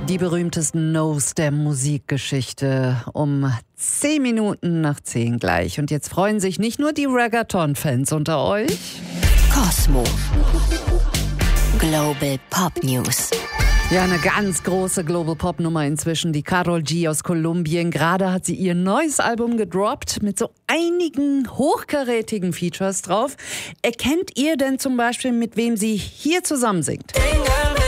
Die berühmtesten No's der Musikgeschichte um 10 Minuten nach 10 gleich. Und jetzt freuen sich nicht nur die Reggaeton-Fans unter euch. Kosmo. Global Pop News. Ja, eine ganz große Global Pop Nummer inzwischen, die Karol G aus Kolumbien. Gerade hat sie ihr neues Album gedroppt mit so einigen hochkarätigen Features drauf. Erkennt ihr denn zum Beispiel, mit wem sie hier zusammen singt?